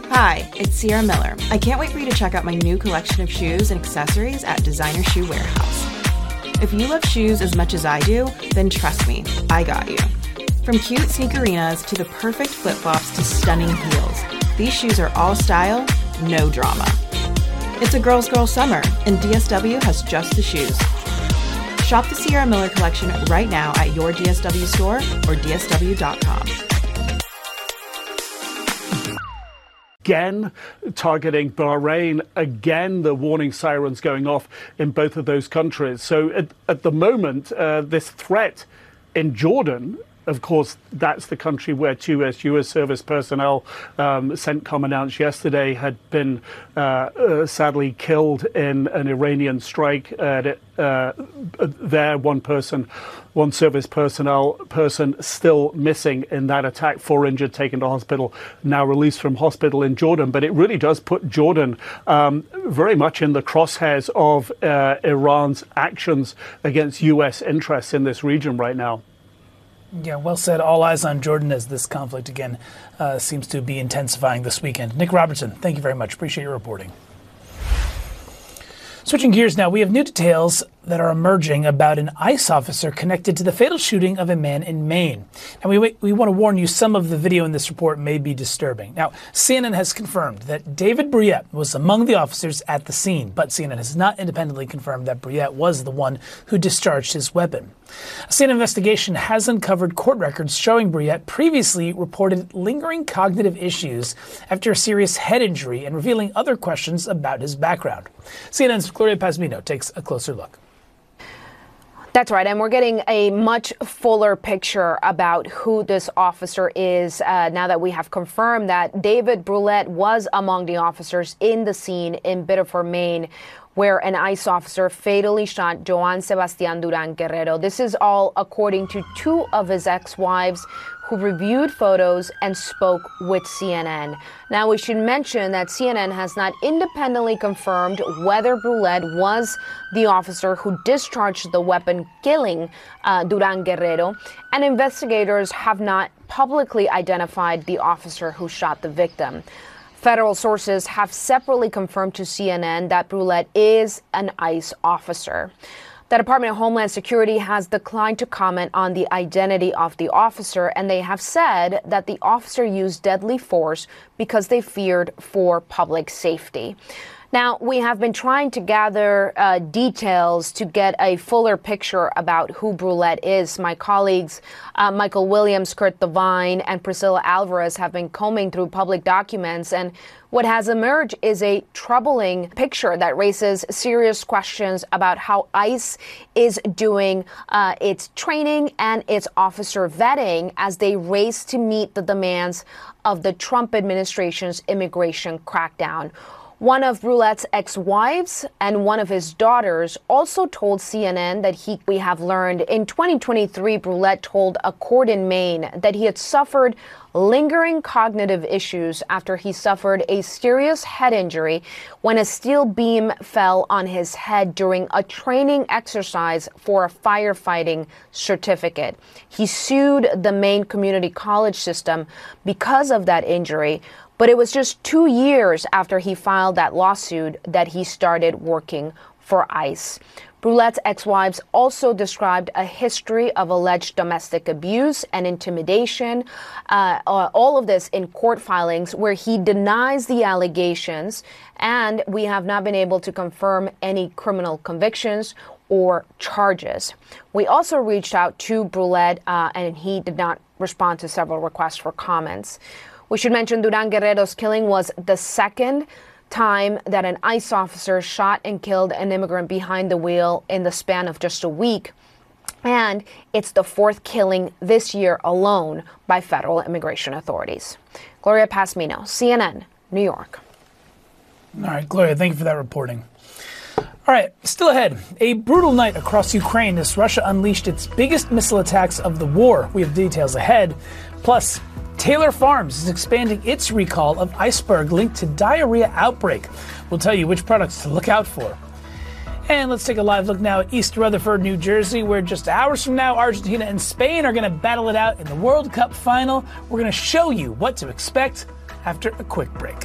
Hi, it's Sierra Miller. I can't wait for you to check out my new collection of shoes and accessories at Designer Shoe Warehouse. If you love shoes as much as I do, then trust me, I got you. From cute sneakerinas to the perfect flip-flops to stunning heels, these shoes are all style, no drama. It's a girl's girl summer, and DSW has just the shoes. Shop the Sierra Miller collection right now at your DSW store or dsw.com. Again, targeting Bahrain, again, the warning sirens going off in both of those countries. So at the moment, this threat in Jordan, of course, that's the country where two US service personnel, CENTCOM announced yesterday, had been sadly killed in an Iranian strike. There, one service person still missing in that attack, 4 injured, taken to hospital, now released from hospital in Jordan. But it really does put Jordan very much in the crosshairs of Iran's actions against US interests in this region right now. Yeah, well said. All eyes on Jordan as this conflict, again, seems to be intensifying this weekend. Nick Robertson, thank you very much. Appreciate your reporting. Switching gears now, we have new details that are emerging about an ICE officer connected to the fatal shooting of a man in Maine. And we want to warn you, some of the video in this report may be disturbing. Now, CNN has confirmed that David Brouillette was among the officers at the scene, but CNN has not independently confirmed that Brouillette was the one who discharged his weapon. A CNN investigation has uncovered court records showing Brouillette previously reported lingering cognitive issues after a serious head injury and revealing other questions about his background. CNN's Gloria Pazmino takes a closer look. That's right, and we're getting a much fuller picture about who this officer is now that we have confirmed that David Brouillette was among the officers in the scene in Biddeford, Maine, where an ICE officer fatally shot Joan Sebastian Duran Guerrero. This is all according to two of his ex-wives who reviewed photos and spoke with CNN. Now, we should mention that CNN has not independently confirmed whether Brouillette was the officer who discharged the weapon killing Duran Guerrero, and investigators have not publicly identified the officer who shot the victim. Federal sources have separately confirmed to CNN that Brouillette is an ICE officer. The Department of Homeland Security has declined to comment on the identity of the officer, and they have said that the officer used deadly force because they feared for public safety. Now, we have been trying to gather details to get a fuller picture about who Brouillette is. My colleagues, Michael Williams, Kurt Devine, and Priscilla Alvarez have been combing through public documents, and what has emerged is a troubling picture that raises serious questions about how ICE is doing its training and its officer vetting as they race to meet the demands of the Trump administration's immigration crackdown. One of Brouillette's ex-wives and one of his daughters also told CNN that we have learned in 2023, Brouillette told a court in Maine that he had suffered lingering cognitive issues after he suffered a serious head injury when a steel beam fell on his head during a training exercise for a firefighting certificate. He sued the Maine Community College system because of that injury, but it was just 2 years after he filed that lawsuit that he started working for ICE. Brouillette's ex-wives also described a history of alleged domestic abuse and intimidation, all of this in court filings where he denies the allegations, and we have not been able to confirm any criminal convictions or charges. We also reached out to Brouillette, and he did not respond to several requests for comments. We should mention Duran Guerrero's killing was the second time that an ICE officer shot and killed an immigrant behind the wheel in the span of just a week. And it's the fourth killing this year alone by federal immigration authorities. Gloria Pazmino, CNN, New York. All right, Gloria, thank you for that reporting. All right, still ahead. A brutal night across Ukraine as Russia unleashed its biggest missile attacks of the war. We have details ahead. Plus, Taylor Farms is expanding its recall of iceberg linked to diarrhea outbreak. We'll tell you which products to look out for. And let's take a live look now at East Rutherford, New Jersey, where just hours from now, Argentina and Spain are going to battle it out in the World Cup final. We're going to show you what to expect after a quick break.